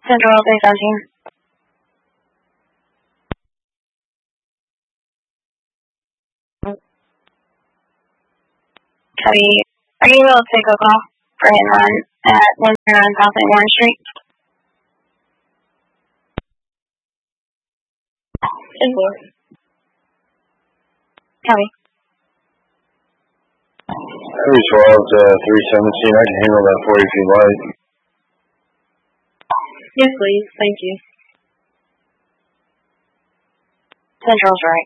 Central 317. Cody, are you able to take a call for hit and run at 109 South St. Lawrence Street? Cody. Heavy 12 to 317. I can handle that for you if you like. Yes, please. Thank you. Central's right.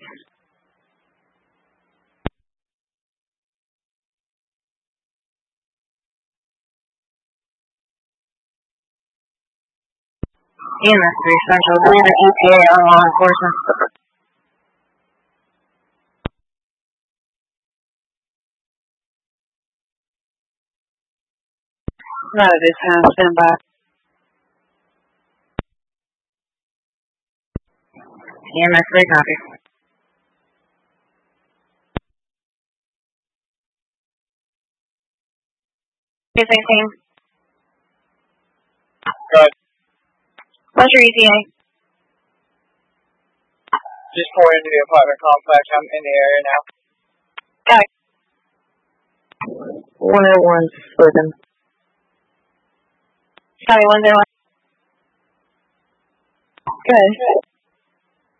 EMS 3 Central, do the ETA on law enforcement. Not at this time. Stand by. EMS 3 copy. 216. Good. What's your ETA? Just pour into the apartment complex. I'm in the area now. Got it. 101 Slithen. Cody 101. Good.